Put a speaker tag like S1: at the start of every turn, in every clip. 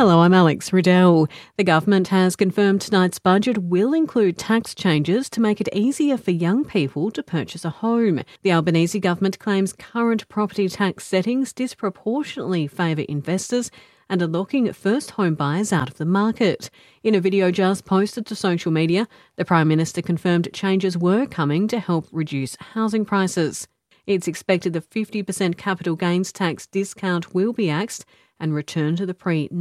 S1: Hello, I'm Alex Riddell. The government has confirmed tonight's budget will include tax changes to make it easier for young people to purchase a home. The Albanese government claims current property tax settings disproportionately favour investors and are locking first home buyers out of the market. In a video just posted to social media, the Prime Minister confirmed changes were coming to help reduce housing prices. It's expected the 50% capital gains tax discount will be axed and return to the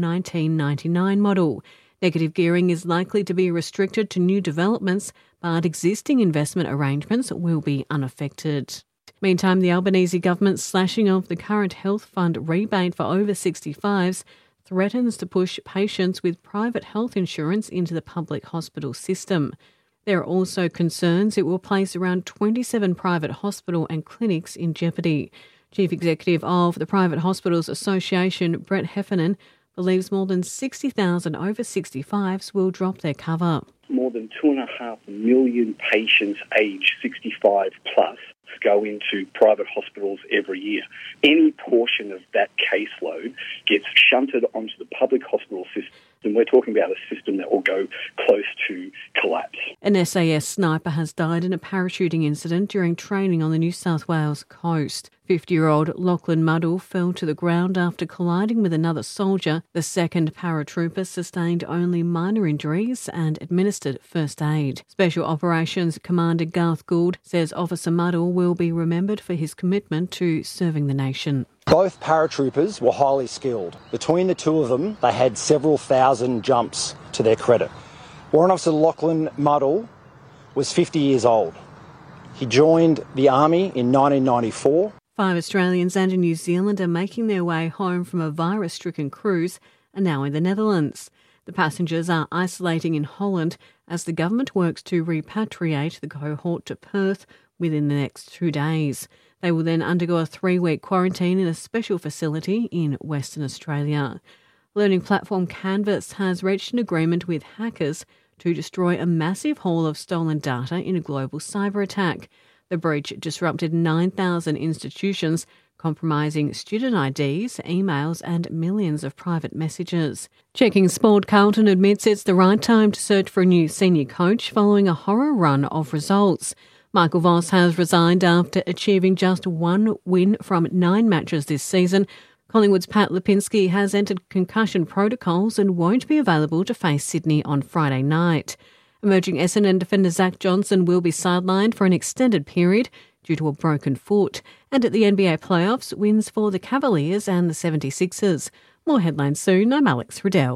S1: pre-1999 model. Negative gearing is likely to be restricted to new developments, but existing investment arrangements will be unaffected. Meantime, the Albanese government's slashing of the current health fund rebate for over 65s threatens to push patients with private health insurance into the public hospital system. There are also concerns it will place around 27 private hospital and clinics in jeopardy. Chief Executive of the Private Hospitals Association, Brett Heffernan, believes more than 60,000 over 65s will drop their cover.
S2: More than 2.5 million patients aged 65 plus go into private hospitals every year. Any portion of that caseload gets shunted onto the public hospital system, and we're talking about a system that will go close to collapse.
S1: An SAS sniper has died in a parachuting incident during training on the New South Wales coast. 50-year-old Lachlan Muddle fell to the ground after colliding with another soldier. The second paratrooper sustained only minor injuries and administered first aid. Special Operations Commander Garth Gould says Officer Muddle will be remembered for his commitment to serving the nation.
S3: Both paratroopers were highly skilled. Between the two of them, they had several thousand jumps to their credit. Warrant Officer Lachlan Muddle was 50 years old. He joined the Army in 1994.
S1: 5 Australians and a New Zealander making their way home from a virus-stricken cruise are now in the Netherlands. The passengers are isolating in Holland as the government works to repatriate the cohort to Perth within the next 2 days. They will then undergo a 3-week quarantine in a special facility in Western Australia. Learning platform Canvas has reached an agreement with hackers to destroy a massive haul of stolen data in a global cyber attack. The breach disrupted 9,000 institutions, compromising student IDs, emails and millions of private messages. Checking sport, Carlton admits it's the right time to search for a new senior coach following a horror run of results. Michael Voss has resigned after achieving just 1 win from 9 matches this season. Collingwood's Pat Lipinski has entered concussion protocols and won't be available to face Sydney on Friday night. Emerging Essendon defender Zach Johnson will be sidelined for an extended period due to a broken foot. And at the NBA playoffs, wins for the Cavaliers and the 76ers. More headlines soon. I'm Alex Riddell.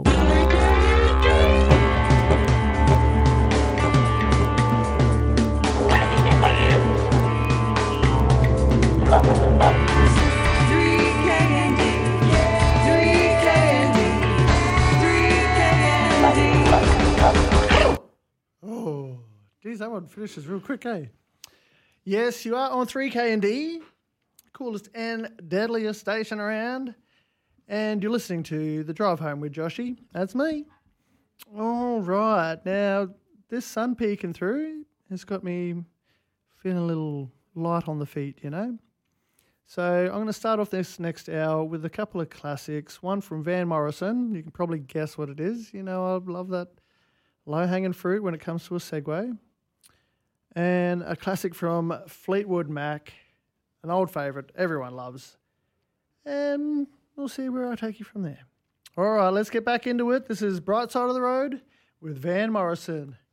S4: Oh, geez, that one finishes real quick, eh? Yes, you are on 3KND, coolest and deadliest station around, and you're listening to The Drive Home with Joshy. That's me. All right, now this sun peeking through has got me feeling a little light on the feet, you know. So I'm going to start off this next hour with a couple of classics, one from Van Morrison. You can probably guess what it is. You know, I love that low-hanging fruit when it comes to a segue. And a classic from Fleetwood Mac, an old favourite everyone loves. And we'll see where I take you from there. All right, let's get back into it. This is Bright Side of the Road with Van Morrison.